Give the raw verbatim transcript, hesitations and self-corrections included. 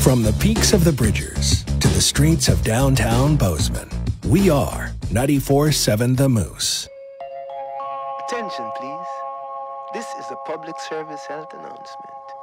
From the peaks of the Bridgers to the streets of downtown Bozeman, we are ninety-four point seven The Moose. Attention, please. This is a public service health announcement.